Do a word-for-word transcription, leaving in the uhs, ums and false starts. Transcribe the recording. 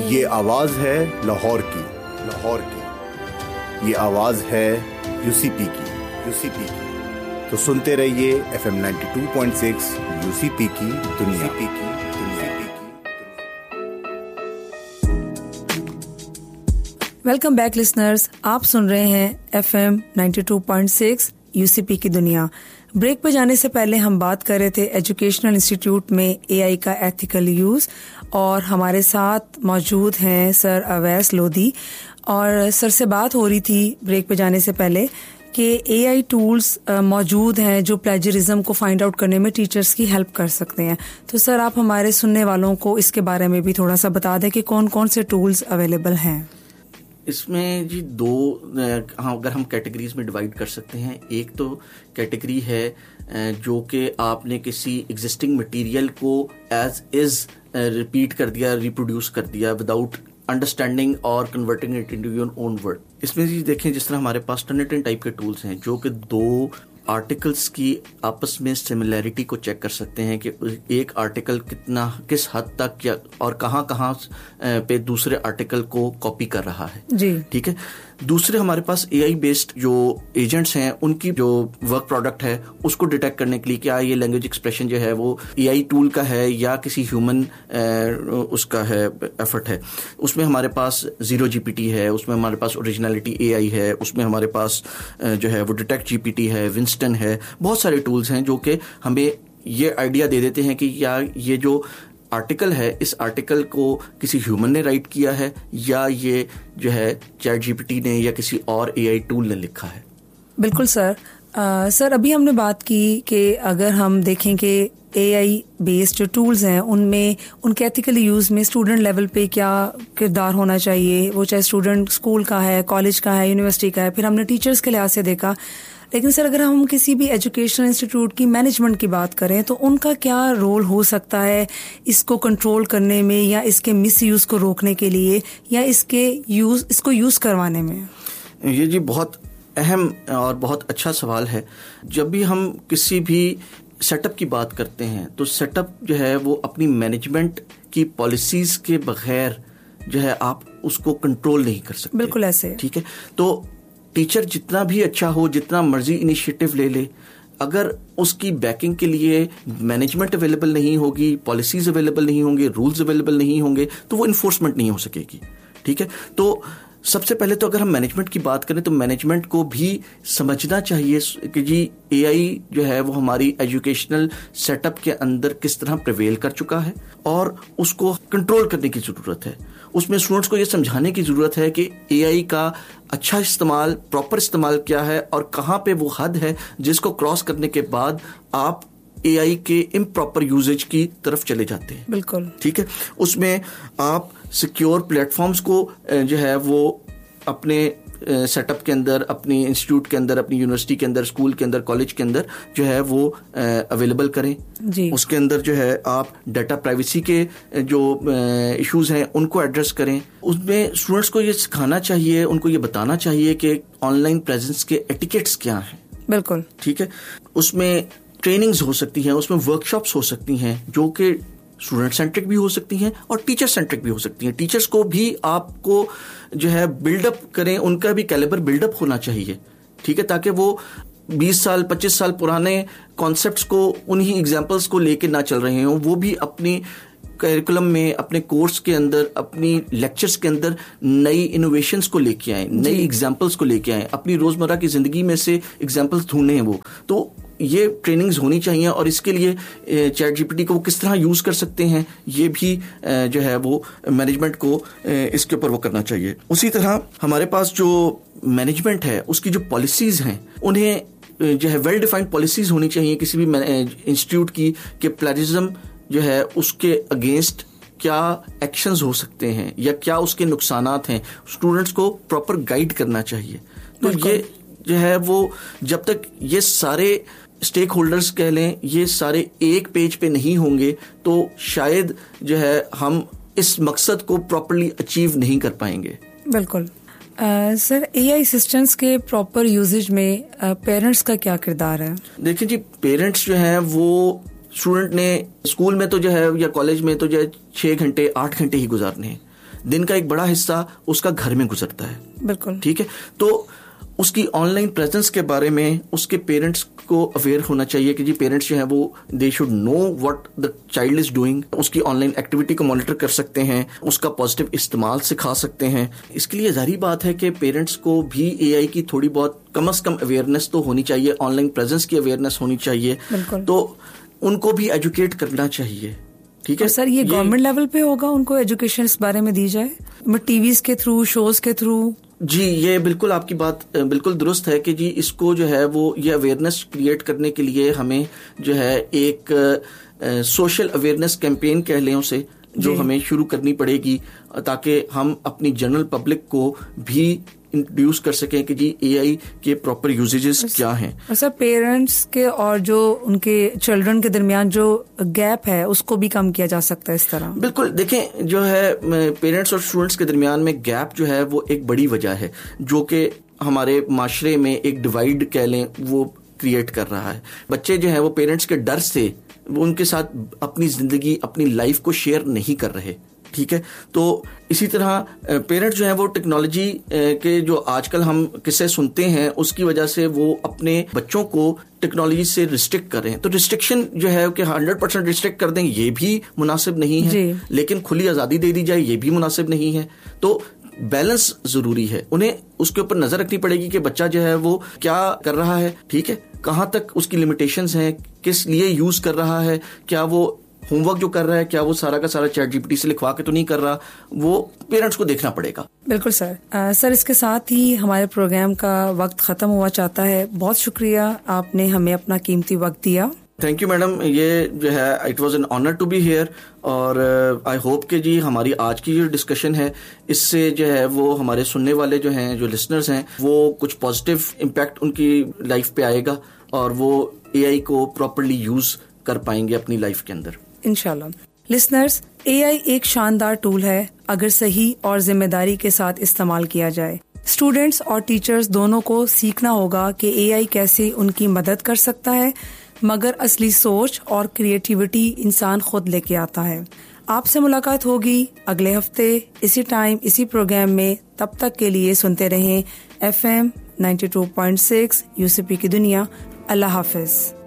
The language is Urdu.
یہ آواز ہے لاہور کی، لاہور کی، یہ آواز ہے یو سی پی کی، یو سی پی کی۔ تو سنتے رہیے F M ninety two point six you سی پی کی دنیا پی کی دنیا پی کی۔ ویلکم بیک لسنرز، آپ سن رہے ہیں F M ninety two point six you سی پی کی دنیا۔ بریک پہ جانے سے پہلے ہم بات کر رہے تھے ایجوکیشنل انسٹیٹیوٹ میں اے آئی کا ایتھیکل یوز، اور ہمارے ساتھ موجود ہیں سر اویس لودھی۔ اور سر سے بات ہو رہی تھی بریک پہ جانے سے پہلے کہ اے آئی ٹولز موجود ہیں جو پلیجرزم کو فائنڈ آؤٹ کرنے میں ٹیچرز کی ہیلپ کر سکتے ہیں۔ تو سر آپ ہمارے سننے والوں کو اس کے بارے میں بھی تھوڑا سا بتا دیں کہ کون کون سے ٹولز اویلیبل ہیں۔ اس میں جی دو ہاں اگر ہم کیٹیگریز میں ڈیوائڈ کر سکتے ہیں۔ ایک تو کیٹیگری ہے جو کہ آپ نے کسی ایگزسٹنگ مٹیریل کو ایز از ریپیٹ کر دیا، ریپروڈیوس کر دیا وداؤٹ انڈرسٹینڈنگ اور converting it into your own word. اس میں جی دیکھیں جس طرح ہمارے پاس ٹرنیٹن ٹائپ کے ٹولس ہیں جو کہ دو آرٹیکلس کی آپس میں سملیرٹی کو چیک کر سکتے ہیں کہ ایک آرٹیکل کتنا کس حد تک یا اور کہاں کہاں پہ دوسرے آرٹیکل کو کاپی کر رہا ہے جی ٹھیک ہے۔ دوسرے ہمارے پاس اے آئی بیسڈ جو ایجنٹس ہیں ان کی جو ورک پروڈکٹ ہے اس کو ڈیٹیکٹ کرنے کے لیے کیا یہ لینگویج ایکسپریشن جو ہے وہ اے آئی ٹول کا ہے یا کسی ہیومن اس کا ہے ایفرٹ ہے۔ اس میں ہمارے پاس زیرو جی پی ٹی ہے، اس میں ہمارے پاس اوریجنلٹی اے آئی ہے، اس میں ہمارے پاس جو ہے وہ ڈیٹیکٹ جی پی ٹی ہے، ونسٹن ہے، بہت سارے ٹولز ہیں جو کہ ہمیں یہ آئیڈیا دے دیتے ہیں کہ یا یہ جو آرٹیکل ہے اس آرٹیکل کو کسی ہیومن نے رائٹ کیا ہے یا یہ جو ہے چیٹ جی پی ٹی نے یا کسی اور اے آئی ٹول نے لکھا ہے۔ بالکل سر۔ آ, سر ابھی ہم نے بات کی کہ اگر ہم دیکھیں کہ اے آئی بیسڈ جو ٹولز ہیں ان میں ان کے ایتھیکل یوز میں اسٹوڈنٹ لیول پہ کیا کردار ہونا چاہیے، وہ چاہے اسٹوڈنٹ اسکول کا ہے، کالج کا ہے، یونیورسٹی کا ہے، پھر ہم نے ٹیچرز کے لحاظ سے دیکھا۔ لیکن سر اگر ہم کسی بھی ایجوکیشنل انسٹیٹیوٹ کی مینجمنٹ کی بات کریں تو ان کا کیا رول ہو سکتا ہے اس کو کنٹرول کرنے میں یا اس کے مس یوز کو روکنے کے لیے یا اس کے یوز اس کو یوز کروانے میں؟ یہ جی بہت اہم اور بہت اچھا سوال ہے۔ جب بھی ہم کسی بھی سیٹ اپ کی بات کرتے ہیں تو سیٹ اپ جو ہے وہ اپنی مینجمنٹ کی پالیسیز کے بغیر جو ہے آپ اس کو کنٹرول نہیں کر سکتے۔ بالکل ایسے ٹھیک ہے۔ تو ٹیچر جتنا بھی اچھا ہو، جتنا مرضی انیشیٹو لے لے، اگر اس کی بیکنگ کے لیے مینجمنٹ اویلیبل نہیں ہوگی، پالیسیز اویلیبل نہیں ہوں گے، رولز اویلیبل نہیں ہوں گے تو وہ انفورسمنٹ نہیں ہو سکے گی۔ ٹھیک ہے۔ تو سب سے پہلے تو اگر ہم مینجمنٹ کی بات کریں تو مینجمنٹ کو بھی سمجھنا چاہیے کہ جی اے آئی جو ہے وہ ہماری ایجوکیشنل سیٹ اپ کے اندر کس طرح پریویل کر چکا ہے اور اس کو کنٹرول کرنے کی ضرورت ہے۔ اس میں اسٹوڈنٹس کو یہ سمجھانے کی ضرورت ہے کہ اے آئی کا اچھا استعمال، پراپر استعمال کیا ہے اور کہاں پہ وہ حد ہے جس کو کراس کرنے کے بعد آپ اے آئی کے امپراپر یوزیج کی طرف چلے جاتے ہیں۔ بالکل ٹھیک ہے۔ اس میں آپ سیکیور پلیٹ فارمز کو جو ہے وہ اپنے سیٹ اپ کے اندر، اپنی انسٹیٹیوٹ کے اندر، اپنی یونیورسٹی کے اندر، اسکول کے اندر، کالج کے اندر جو ہے وہ اویلیبل کریں جی۔ اس کے اندر جو ہے آپ ڈیٹا پرائیویسی کے جو ایشوز ہیں ان کو ایڈریس کریں۔ اس میں اسٹوڈنٹس کو یہ سکھانا چاہیے، ان کو یہ بتانا چاہیے کہ آن لائن پریزنس کے ایٹیکیٹس کیا ہیں۔ بالکل ٹھیک ہے۔ اس میں ٹریننگز ہو سکتی ہیں، اس میں ورک شاپس ہو سکتی ہیں جو کہ اسٹوڈنٹ سینٹرک بھی ہو سکتی ہیں اور ٹیچر سینٹرک بھی ہو سکتی ہیں۔ ٹیچرس کو بھی آپ کو جو ہے بلڈ اپ کریں، ان کا بھی کیلیبر بلڈ اپ ہونا چاہیے۔ ٹھیک ہے، تاکہ وہ بیس سال پچیس سال پرانے کانسیپٹس کو انہی ایگزامپلس کو لے کے نہ چل رہے ہوں، وہ بھی اپنی کریکولم میں، اپنے کورس کے اندر، اپنی لیکچرز کے اندر نئی انوویشنز کو لے کے آئیں، نئی ایگزامپلس کو لے کے آئیں، اپنی روزمرہ کی زندگی میں سے ایگزامپلس ڈھونڈیں۔ وہ تو یہ ٹریننگز ہونی چاہیے اور اس کے لیے چیٹ جی پی ٹی کو وہ کس طرح یوز کر سکتے ہیں یہ بھی جو ہے وہ مینجمنٹ کو اس کے اوپر وہ کرنا چاہیے۔ اسی طرح ہمارے پاس جو مینجمنٹ ہے اس کی جو پالیسیز ہیں انہیں جو ہے ویل ڈیفائنڈ پالیسیز ہونی چاہیے کسی بھی انسٹیٹیوٹ کی کہ پلیجرزم جو ہے اس کے اگینسٹ کیا ایکشنز ہو سکتے ہیں یا کیا اس کے نقصانات ہیں، اسٹوڈنٹس کو پراپر گائیڈ کرنا چاہیے۔ تو یہ جو ہے وہ جب تک یہ سارے اسٹیک ہولڈرز کہہ لیں یہ سارے ایک پیج پہ نہیں ہوں گے تو شاید جو ہے ہم اس مقصد کو پراپرلی اچیو نہیں کر پائیں گے۔ بالکل سر، اے آئی اسسٹنٹس کے پراپر یوزیج میں پیرنٹس کا کیا کردار ہے؟ دیکھیں جی، پیرنٹس جو ہیں وہ اسٹوڈنٹ نے اسکول میں تو جو ہے یا کالج میں تو جو ہے چھ گھنٹے آٹھ گھنٹے ہی گزارنے ہیں، دن کا ایک بڑا حصہ اس کا گھر میں گزرتا ہے. بالکل ٹھیک ہے. تو اس کی آن لائن پریزنس کے بارے میں اس کے پیرنٹس کو اویئر ہونا چاہیے کہ جی پیرنٹس جو ہیں وہ they should know what the child is doing. اس کی آن لائن ایکٹیویٹی کو مانیٹر کر سکتے ہیں, اس کا پازیٹیو استعمال سکھا سکتے ہیں. اس کے لیے ظاہری بات ہے کہ پیرنٹس کو بھی اے آئی کی تھوڑی بہت کم از کم اویئرنیس تو ہونی چاہیے, آن لائن پریزنس کی اویئرنیس ہونی چاہیے. تو ان کو بھی ایجوکیٹ کرنا چاہیے. ٹھیک ہے سر, یہ گورنمنٹ لیول پہ ہوگا ان کو ایجوکیشن اس بارے میں دی جائے, ٹی ویز کے تھرو, شوز کے تھرو؟ جی یہ بالکل آپ کی بات بالکل درست ہے کہ جی اس کو جو ہے وہ یہ اویئرنیس کریٹ کرنے کے لیے ہمیں جو ہے ایک سوشل اویئرنیس کیمپین کہہ لیں اسے, جو جی. ہمیں شروع کرنی پڑے گی تاکہ ہم اپنی جنرل پبلک کو بھی انٹروڈیوس کر سکیں کہ جی اے آئی کے پراپر یوزیجز کیا ہیں. سر پیرنٹس کے اور جو ان کے چلڈرن کے درمیان جو گیپ ہے اس کو بھی کم کیا جا سکتا ہے اس طرح؟ بالکل. دیکھیں جو ہے پیرنٹس اور اسٹوڈنٹس کے درمیان میں گیپ جو ہے وہ ایک بڑی وجہ ہے جو کہ ہمارے معاشرے میں ایک ڈیوائڈ کہہ لیں وہ کریٹ کر رہا ہے. بچے جو ہیں وہ پیرنٹس کے ڈر سے وہ ان کے ساتھ اپنی زندگی اپنی لائف کو شیئر نہیں کر رہے. ٹھیک ہے. تو اسی طرح پیرنٹس جو ہیں وہ ٹیکنالوجی کے جو آج کل ہم قصے سنتے ہیں اس کی وجہ سے وہ اپنے بچوں کو ٹیکنالوجی سے ریسٹرکٹ کر رہے ہیں. تو ریسٹرکشن جو ہے کہ ہنڈریڈ پرسینٹ ریسٹرکٹ کر دیں یہ بھی مناسب نہیں ہے جی. لیکن کھلی آزادی دے دی جائے یہ بھی مناسب نہیں ہے. تو بیلنس ضروری ہے. انہیں اس کے اوپر نظر رکھنی پڑے گی کہ بچہ جو ہے وہ کیا کر رہا ہے. ٹھیک ہے. کہاں تک اس کی لمیٹیشنز ہیں, کس لیے یوز کر رہا ہے, کیا وہ ہوم ورک جو کر رہا ہے کیا وہ سارا کا سارا چیٹ جی پی ٹی سے لکھوا کے تو نہیں کر رہا, وہ پیرنٹس کو دیکھنا پڑے گا. بالکل سر. آ, سر اس کے ساتھ ہی ہمارے پروگرام کا وقت ختم ہوا چاہتا ہے. بہت شکریہ آپ نے ہمیں اپنا قیمتی وقت دیا. Thank you madam. یہ جو ہے it was an honour to be hair, اور آئی ہوپ کہ جی ہماری آج کی جو ڈسکشن ہے اس سے جو ہے وہ ہمارے سننے والے جو ہیں جو لسنرز ہیں وہ کچھ پازیٹیو امپیکٹ ان کی لائف پہ آئے گا اور وہ اے آئی کو پراپرلی یوز کر پائیں گے اپنی لائف کے اندر انشاءاللہ. لسنرز, اے آئی ایک شاندار ٹول ہے اگر صحیح اور ذمہ داری کے ساتھ استعمال کیا جائے. اسٹوڈینٹس اور ٹیچرز دونوں کو سیکھنا ہوگا کہ اے آئی کیسے ان کی مدد کر سکتا ہے, مگر اصلی سوچ اور کریٹیوٹی انسان خود لے کے آتا ہے. آپ سے ملاقات ہوگی اگلے ہفتے اسی ٹائم اسی پروگرام میں. تب تک کے لیے سنتے رہیں F M ninety two point six you سی پی کی دنیا. اللہ حافظ.